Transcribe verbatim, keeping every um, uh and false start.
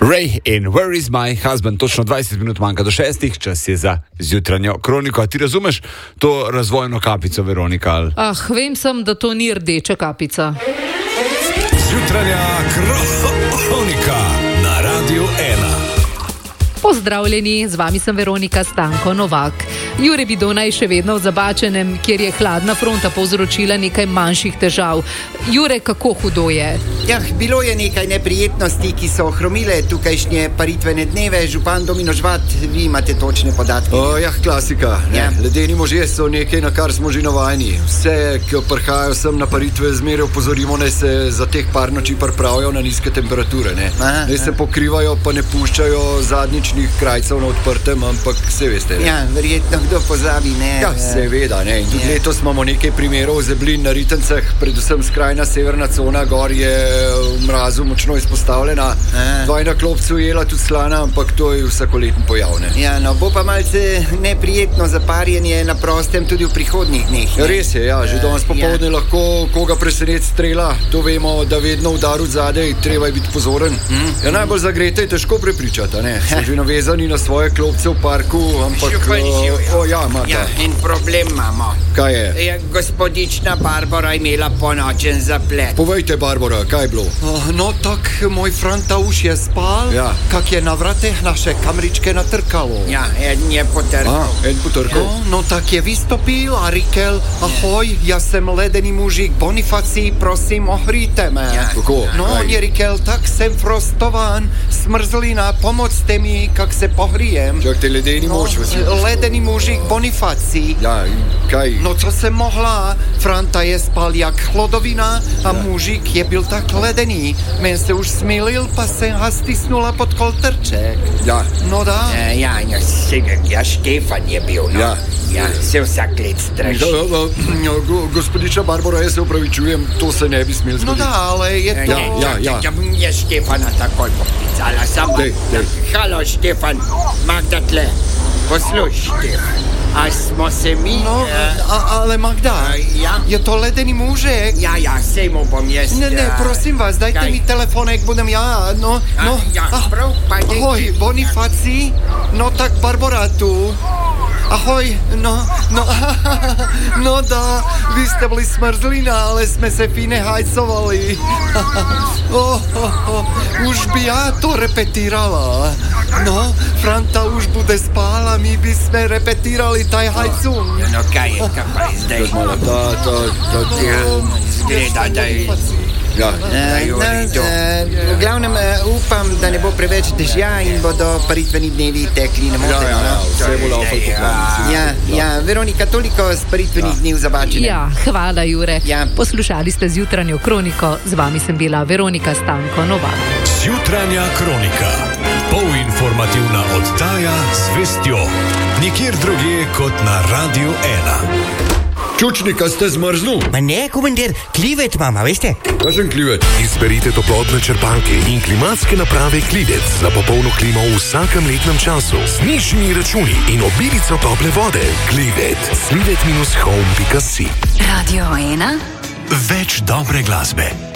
Ray in Where is my husband? Točno dvajset minut manjka do šestih, čas je za zjutranjo kroniko. A ti razumeš to razvojno kapico, Veronika? Ali? Ah, vem sem, da to ni rdeča kapica. Zjutranja kronika na Radiu ena. Pozdravljeni, z vami sem Veronika Stanko Novak. Jure Bidona je še vedno v Zabačenem, kjer je hladna fronta povzročila nekaj manjših težav. Jure, kako hudo je? Ja, bilo je nekaj neprijetnosti, ki so ohromile tukajšnje paritvene dneve. Župan Domino Žvat, vi imate točne podatke. O, ja, klasika. Ja. Ledeni možje so nekaj, na kar smo že navajeni. Vse, ki prihajajo sem na paritve, zmeraj opozorimo, naj se za teh par noči pripravijo na nizke temperature. Ne? Aha, naj se aha. pokrivajo, pa ne puščajo zadnjičnih krajcev na odprtem, ampak se veste. Ne? Ja, verjetno kdo pozabi, ne? Ja, seveda, ne. In tudi Ja. letos imamo nekaj primerov zeblin na ritencah, predvsem skrajna severna cona gor je v mrazu močno izpostavljena. Aha. Dvajna klopcu jela tudi slana, ampak to je vsakoletni pojav, ne. Ja, no, bo pa malce neprijetno zaparjenje na prostem tudi v prihodnjih dneh. Ja, res je, ja, že Eh, danes popoldne ja. lahko koga presenet strela, to vemo, da vedno udar od zadaj, treba je biti pozoren. Mm. Ja, najbolj zagrete je težko prepričati, a ne, so že navezani na svoje klopce v parku, ampak... Župan, o, živjo. o, ja, Marta, Ja, en problem imamo. kaj je? Ja, gospodična Barbara imela ponočen zaplet. Povejte, Barbara, kaj je bilo? No tak, moj franta už je spal, Ja. kak je na vratech naše kamričke natrkalo. Ja, en je potrkal. A, en potrkal. No, no tak je vystopil a rikel, ahoj, ja jsem ledený mužík Bonifací, prosím, ohríte me. Ja. Kako? No, Kaj? on je rikel, tak jsem frostován, smrzlina, pomocte mi, kak se pohrijem. Čak, te ledeni No, mož, vsi. ledený mužík Bonifací. Ja, in kaj? No co jsem mohla, Franta je spal jak chlodovina a mužík je byl tak ledený. Men se už smilil, pa jsem ha stisnula pod koltrček. Ja, No dá. Ja, ja, ja, se- ja, Štefan je bil, no. Ja. Ja, se vsak let straši. Da, da, da, go, gospodiča Barbara, jaz se upravičujem, to se ne bi smel No zgoditi. dá, ale je to... Ja, ja, ja. Ja bom jaz Štefana takoj poklicala, samo... Dej, dej. Halo, Štefan, Magda tle. Posluš, Štefan, a smo se mi... No, eh, a, ale Magda, a, ja, je to ledený mužek. ja, ja, sej mu bom jaz... Ne, ne, eh, prosím vás, dajte kaj? mi telefonek, budem ja, no, A, no. ja, prav, pa dej Ahoj, ti- Bonifací, no tak Barbara tu. Ahoj, no, no, no dá, vy jste byli smrzlina, ale jsme se fíne hajcovali. Oh, oh, oh, už by já to repetírala. No, Franta už bude spál a my by jsme repetírali taj hajcun. No, kaj je, kaj pa je zdaj? Malo, ta, ta, ta, Ja, zgleda, da je... ja. Da je v redu. V glavnem eh, upam, da ne bo preveč dežja in bodo paritveni dnevi tekli Ja, nemoteno. ja, ja, no? vse bo laufal po planu. Ja, ja, Veronika, toliko z paritvenih dni v Zabačenem. Ja, hvala, Jure. Ja. Poslušali ste zjutranjo kroniko, z vami sem bila Veronika Stanko Novak. Zjutranja kronika. Polinformativna oddaja z vestjo. Nikjer drugje kot na Radiu ena. Čučnika ste zmrznul? Ma ne, komandir, klivet imam, a veste? Kakšen klivet? Izberite toplotne črpalke in klimatske naprave Klivec za popolno klimo v vsakem letnem času z nižjimi računi in obilico tople vode. Klivet. Slivet minus home pika si. Radio ena. Več dobre glasbe.